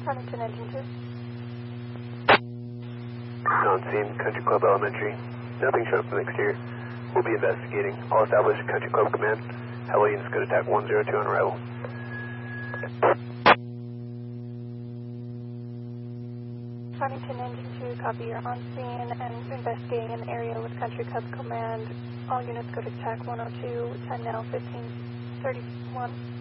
Farmington Engine 2. On scene, Country Club Elementary. Nothing showed from the exterior. We'll be investigating. All established Country Club Command. Hello, units good attack 102 on arrival. Farmington Engine 2, copy. You're on scene and investigating an area with Country Club Command. All units go to attack 102, 10 now, 1531.